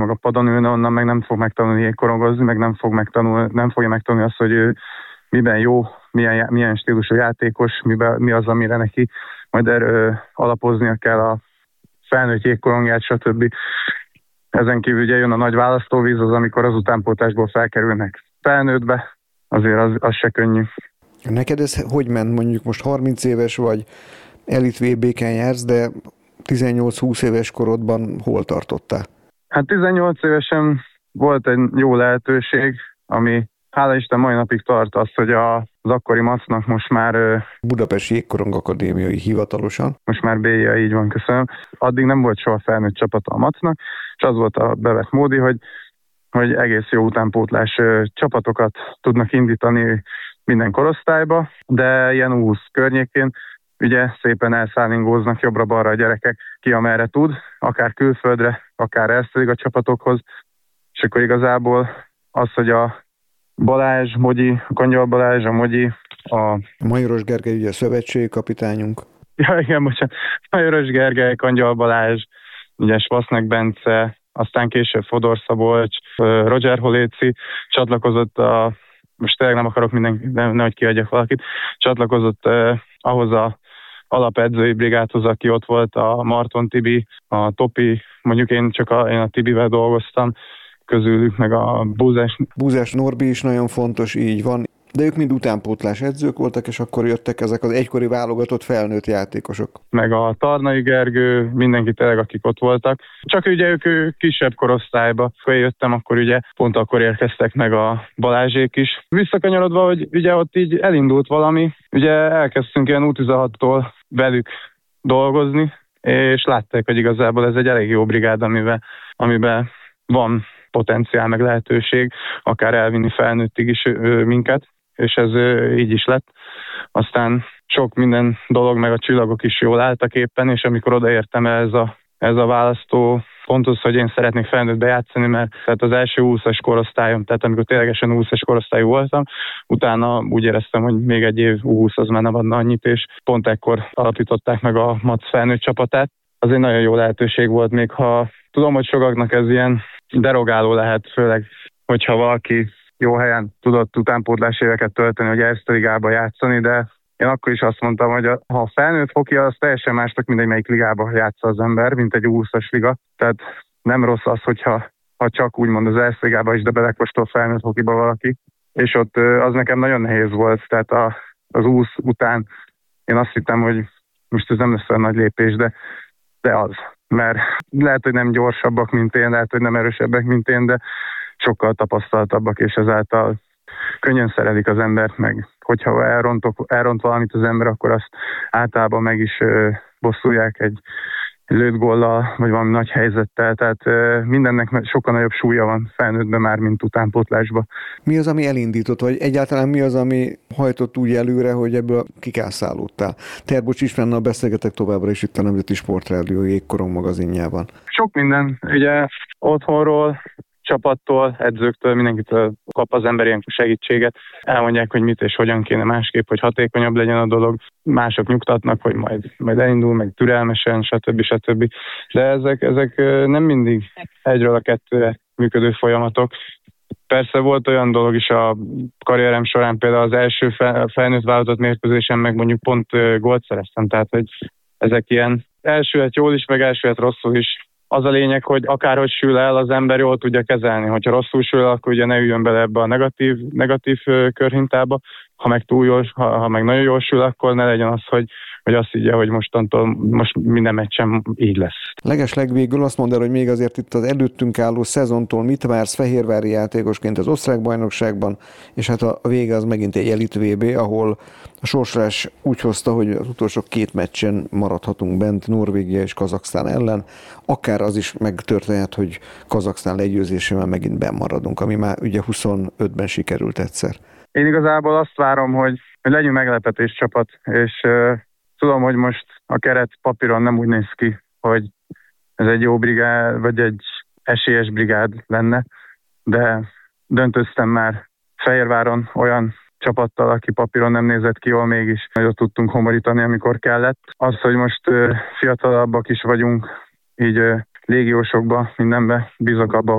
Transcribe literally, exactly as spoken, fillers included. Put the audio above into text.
a padon ülne, onnan meg nem fog megtanulni jégkorongozni, meg nem, fog megtanul, nem fogja megtanulni azt, hogy ő miben jó, milyen, milyen stílusú játékos, miben, mi az, amire neki majd erő, alapoznia kell a felnőtt jégkorongját, stb. Ezen kívül ugye jön a nagy választóvíz, az amikor az utánpótlásból felkerülnek felnőttbe, azért az, az se könnyű. Neked ez hogy ment? Mondjuk most harminc éves vagy, elit vé bé-ken jársz, de tizennyolc-húsz éves korodban hol tartottál? Hát tizennyolc évesen volt egy jó lehetőség, ami hála Isten mai napig tart, az, hogy az akkori macnak most már... Budapesti Jégkorong Akadémiai hivatalosan. Most már bé i á, így van, köszönöm. Addig nem volt soha felnőtt csapata a macnak, és az volt a bevett módi, hogy, hogy egész jó utánpótlás csapatokat tudnak indítani minden korosztályba, de ilyen húsz környékén ugye szépen elszállingóznak jobbra-balra a gyerekek, ki amerre tud, akár külföldre, akár elszedik a csapatokhoz, és akkor igazából az, hogy a Balázs, Mogyi, a Kangyal Balázs, a Mogyi, a... Majoros Gergely, ugye a szövetségi kapitányunk. Ja, igen, bocsánat. Majoros Gergely, Kangyal Balázs, ugye Svasznek Bence, aztán később Fodor Szabolcs, Roger Holéci csatlakozott a... Most tényleg nem akarok mindenki, ne, nehogy kiadjak valakit, csatlakozott eh, ahhoz a alapedzői brigádhoz, aki ott volt, a Marton Tibi, a Topi, mondjuk én csak a, én a Tibivel dolgoztam, közülük, meg a Búzás. Búzás Norbi is nagyon fontos, így van. De ők mind utánpótlás edzők voltak, és akkor jöttek ezek az egykori válogatott felnőtt játékosok. Meg a Tarnai Gergő, mindenki tényleg, akik ott voltak. Csak ugye ők, ők kisebb korosztályba feljöttem, akkor ugye pont akkor érkeztek meg a Balázsék is. Visszakanyarodva, hogy ugye ott így elindult valami, ugye elkezdtünk ilyen U tizenhattól velük dolgozni, és látták, hogy igazából ez egy elég jó brigád, amiben, amiben van potenciál, meg lehetőség, akár elvinni felnőttig is ö, minket, és ez ö, így is lett. Aztán sok minden dolog, meg a csillagok is jól álltak éppen, és amikor odaértem ez a, ez a választó ponthoz, hogy én szeretnék felnőttbe játszani, mert tehát az első húszas korosztályom, tehát amikor ténylegesen húszas korosztályú voltam, utána úgy éreztem, hogy még egy év U húsz az már nem adna annyit, és pont ekkor alapították meg a MAC felnőtt csapatát. Az egy nagyon jó lehetőség volt, még ha tudom, hogy sokaknak ez ilyen derogáló lehet, főleg, hogyha valaki jó helyen tudott utánpótlás éveket tölteni, hogy Erste ligába játszani, de én akkor is azt mondtam, hogy a, ha a felnőtt foki, az teljesen másnak mindegy, melyik ligába játsza az ember, mint egy U húszas liga. Tehát nem rossz az, hogyha ha csak úgymond az Erste ligába is, de belekostol felnőtt fokiba valaki. És ott az nekem nagyon nehéz volt, tehát a, az U húsz után én azt hittem, hogy most ez nem lesz olyan nagy lépés, de, de az. Mert lehet, hogy nem gyorsabbak, mint én, lehet, hogy nem erősebbek, mint én, de sokkal tapasztaltabbak, és ezáltal könnyen szerelik az embert, meg hogyha elrontok, elront valamit az ember, akkor azt általában meg is ö, bosszulják egy, egy lőtt góllal, vagy valami nagy helyzettel, tehát ö, mindennek sokkal nagyobb súlya van felnőttben már, mint utánpótlásban. Mi az, ami elindított, vagy egyáltalán mi az, ami hajtott úgy előre, hogy ebből kikászálódtál? Terbocs Istvánnal beszélgetek továbbra is itt a Nemzeti Sportrádió Jégkorong magazinjában. Sok minden, ugye otthonról, csapattól, edzőktől, mindenkitől kap az ember ilyenkor segítséget. Elmondják, hogy mit és hogyan kéne másképp, hogy hatékonyabb legyen a dolog. Mások nyugtatnak, hogy majd, majd elindul, meg türelmesen, stb. stb. De ezek, ezek nem mindig egyről a kettőre működő folyamatok. Persze volt olyan dolog is a karrierem során, például az első felnőtt válogatott mérkőzésen meg mondjuk pont gólt szereztem, tehát hogy ezek ilyen elsőhet jól is, meg elsőhet rosszul is. Az a lényeg, hogy akárhogy sül el, az ember jól tudja kezelni. Hogyha rosszul sül el, akkor ugye ne üljön bele ebbe a negatív, negatív körhintába. Ha meg túl jól, ha, ha meg nagyon jól sül, akkor ne legyen az, hogy, hogy azt így, hogy mostantól most minden meccsen így lesz. Legeslegvégül azt mondd el, hogy még azért itt az előttünk álló szezontól mit vársz fehérvári játékosként az osztrák bajnokságban, és hát a vége az megint egy elit vé bé, ahol a sorsolás úgy hozta, hogy az utolsó két meccsen maradhatunk bent Norvégia és Kazaksztán ellen. Akár az is megtörténhet, hogy Kazaksztán legyőzésével megint benn maradunk, ami már ugye huszonötben sikerült egyszer. Én igazából azt várom, hogy, hogy legyünk meglepetés csapat, és uh, tudom, hogy most a keret papíron nem úgy néz ki, hogy ez egy jó brigád, vagy egy esélyes brigád lenne, de döntöztem már Fehérváron olyan csapattal, aki papíron nem nézett ki jól, mégis nagyot tudtunk homorítani, amikor kellett. Az, hogy most uh, fiatalabbak is vagyunk, így uh, légiósokba, mindenbe bízok abba,